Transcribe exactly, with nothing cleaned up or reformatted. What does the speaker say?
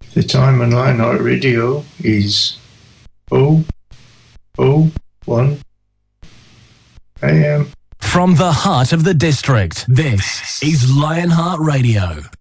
The time on Lionheart Radio is oh oh one a m. From the heart of the district, this is Lionheart Radio.